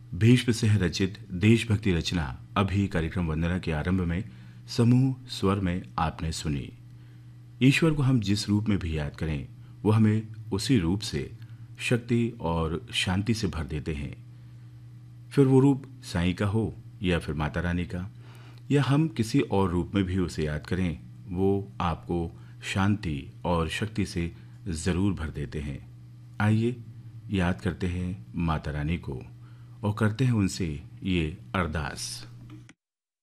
भीष्म से रचित देशभक्ति रचना अभी कार्यक्रम वंदना के आरंभ में समूह स्वर में आपने सुनी। ईश्वर को हम जिस रूप में भी याद करें वो हमें उसी रूप से शक्ति और शांति से भर देते हैं। फिर वो रूप साईं का हो या फिर माता रानी का, या हम किसी और रूप में भी उसे याद करें, वो आपको शांति और शक्ति से ज़रूर भर देते हैं। आइए याद करते हैं माता रानी को और करते हैं उनसे ये अरदास।